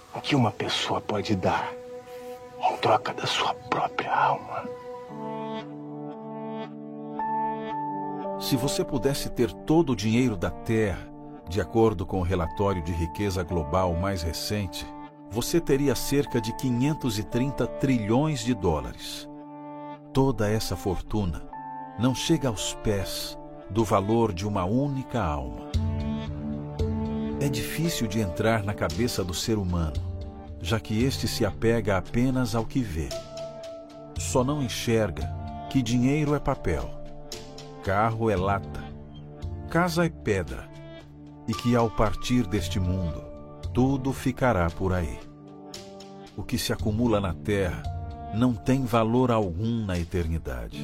O que uma pessoa pode dar em troca da sua própria alma? Se você pudesse ter todo o dinheiro da Terra, de acordo com o relatório de riqueza global mais recente, você teria cerca de 530 trilhões de dólares. Toda essa fortuna não chega aos pés do valor de uma única alma. É difícil de entrar na cabeça do ser humano, já que este se apega apenas ao que vê. Só não enxerga que dinheiro é papel, carro é lata, casa é pedra, e que ao partir deste mundo, tudo ficará por aí. O que se acumula na terra não tem valor algum na eternidade.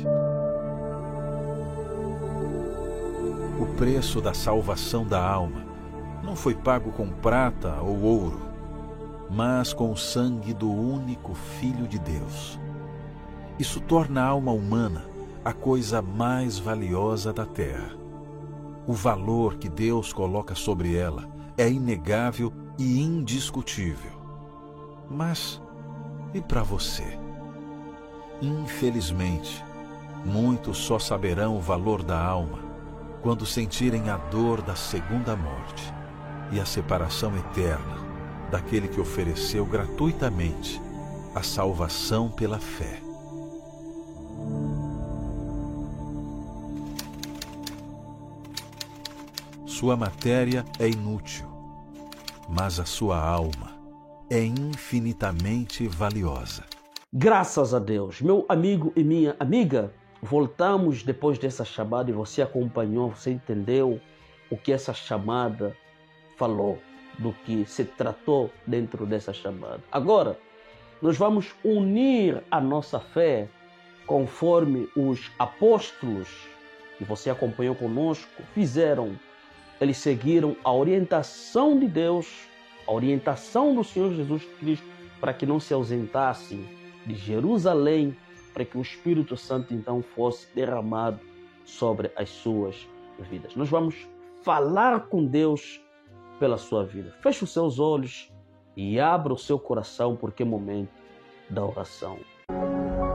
O preço da salvação da alma não foi pago com prata ou ouro, mas com o sangue do único Filho de Deus. Isso torna a alma humana a coisa mais valiosa da terra. O valor que Deus coloca sobre ela é inegável e indiscutível. Mas e para você? Infelizmente, muitos só saberão o valor da alma quando sentirem a dor da segunda morte e a separação eterna daquele que ofereceu gratuitamente a salvação pela fé. Sua matéria é inútil, mas a sua alma é infinitamente valiosa. Graças a Deus, meu amigo e minha amiga, voltamos depois dessa chamada e você acompanhou, você entendeu o que essa chamada falou, do que se tratou dentro dessa chamada. Agora, nós vamos unir a nossa fé conforme os apóstolos que você acompanhou conosco fizeram. Eles seguiram a orientação de Deus, a orientação do Senhor Jesus Cristo, para que não se ausentassem de Jerusalém, para que o Espírito Santo então fosse derramado sobre as suas vidas. Nós vamos falar com Deus pela sua vida. Feche os seus olhos e abra o seu coração, porque é momento da oração.